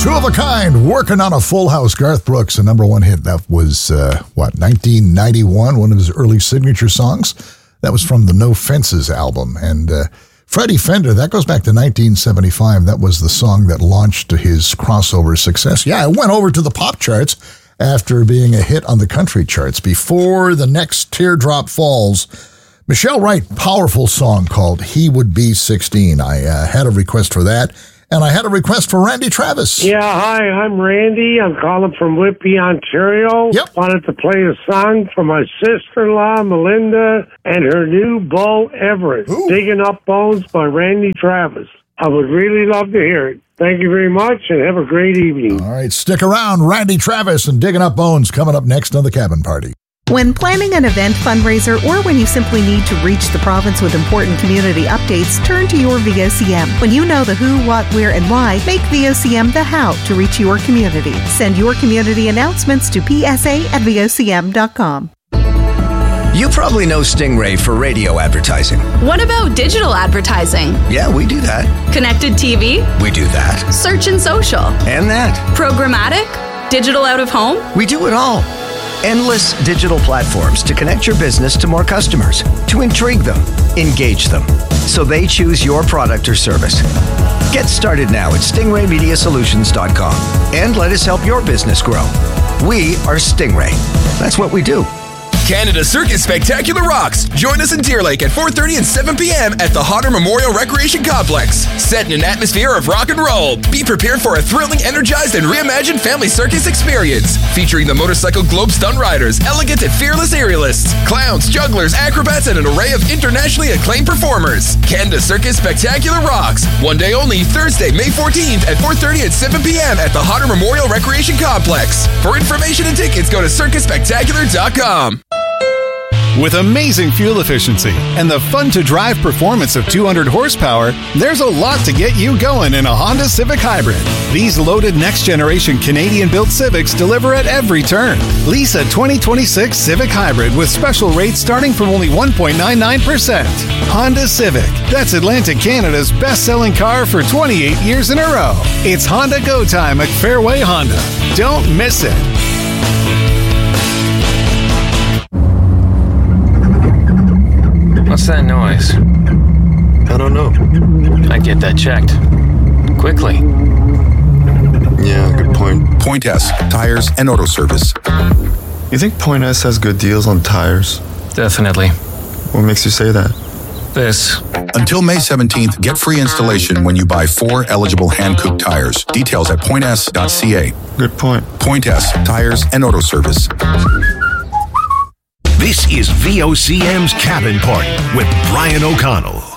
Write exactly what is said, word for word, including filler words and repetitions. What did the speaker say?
Two of a Kind, Working on a Full House. Garth Brooks, a number one hit. That was, uh, what, nineteen ninety-one, one of his early signature songs. That was from the No Fences album. And uh, Freddie Fender, that goes back to nineteen seventy-five. That was the song that launched his crossover success. Yeah, it went over to the pop charts after being a hit on the country charts. Before the Next Teardrop Falls, Michelle Wright, powerful song called He Would Be sixteen. I uh, had a request for that. And I had a request for Randy Travis. Yeah, hi, I'm Randy. I'm calling from Whitby, Ontario. Yep. Wanted to play a song for my sister-in-law, Melinda, and her new beau, Everett. Ooh. Digging Up Bones by Randy Travis. I would really love to hear it. Thank you very much, and have a great evening. All right, stick around. Randy Travis and Digging Up Bones coming up next on The Cabin Party. When planning an event, fundraiser, or when you simply need to reach the province with important community updates, turn to your V O C M. When you know the who, what, where, and why, make V O C M the how to reach your community. Send your community announcements to p s a at v o c m dot com. You probably know Stingray for radio advertising. What about digital advertising? Yeah, we do that. Connected T V? We do that. Search and social? And that. Programmatic? Digital out of home? We do it all. Endless digital platforms to connect your business to more customers, to intrigue them, engage them, so they choose your product or service. Get started now at stingray media solutions dot com and let us help your business grow. We are Stingray. That's what we do. Canada Circus Spectacular rocks. Join us in Deer Lake at four thirty and seven p.m. at the Hodder Memorial Recreation Complex. Set in an atmosphere of rock and roll. Be prepared for a thrilling, energized, and reimagined family circus experience. Featuring the Motorcycle Globe Stunt Riders, elegant and fearless aerialists, clowns, jugglers, acrobats, and an array of internationally acclaimed performers. Canada Circus Spectacular rocks. One day only, Thursday, May fourteenth at four thirty and seven p.m. at the Hodder Memorial Recreation Complex. For information and tickets, go to circus spectacular dot com. With amazing fuel efficiency and the fun-to-drive performance of two hundred horsepower, there's a lot to get you going in a Honda Civic Hybrid. These loaded next-generation Canadian-built Civics deliver at every turn. Lease a twenty twenty-six Civic Hybrid with special rates starting from only one point nine nine percent. Honda Civic. That's Atlantic Canada's best-selling car for twenty-eight years in a row. It's Honda Go Time at Fairway Honda. Don't miss it. What's that noise? I don't know. I'd get that checked. Quickly. Yeah, good point. Point S, tires and auto service. You think Point S has good deals on tires? Definitely. What makes you say that? This. Until May seventeenth, get free installation when you buy four eligible hand-cooked tires. Details at point s dot c a. Good point. Point S, tires and auto service. This is V O C M's Cabin Party with Brian O'Connell.